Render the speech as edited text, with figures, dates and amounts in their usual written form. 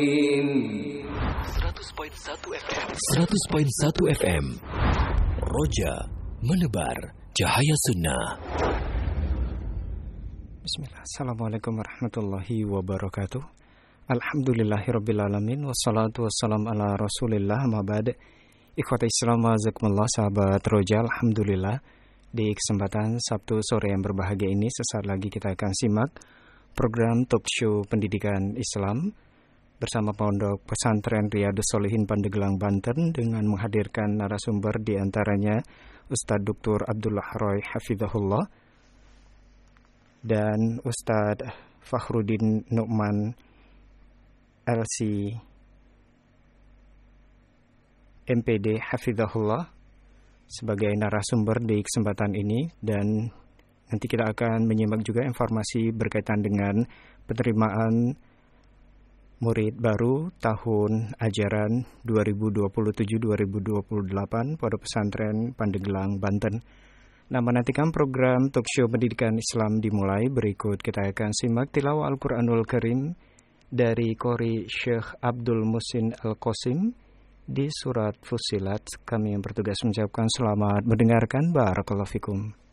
100.1 FM 100.1 FM Roja menebar cahaya sunnah. Bismillah. Assalamualaikum warahmatullahi wabarakatuh. Alhamdulillahirrabbilalamin. Wassalatu wassalam ala rasulillah. Ma'bad. Ikhwata Islam azakumullah, sahabat Roja. Alhamdulillah, di kesempatan Sabtu sore yang berbahagia ini, sesaat lagi kita akan simak program talk show pendidikan Islam bersama Pondok Pesantren Riyadhus Shalihin Pandeglang, Banten, dengan menghadirkan narasumber di antaranya Ustadz Dr. Abdullah Roy Hafizahullah dan Ustadz Fakhruddin Nu'man LC MPD Hafizahullah sebagai narasumber di kesempatan ini. Dan nanti kita akan menyimak juga informasi berkaitan dengan penerimaan murid baru tahun ajaran 2027-2028 Pondok Pesantren Pandeglang, Banten. Nah, menantikan program talk show pendidikan Islam dimulai, berikut kita akan simak tilawah Al-Quranul Karim dari Qori Syekh Abdul Muhsin Al-Qasim di surat Fussilat. Kami yang bertugas mengucapkan selamat mendengarkan. Barakallahu fikum.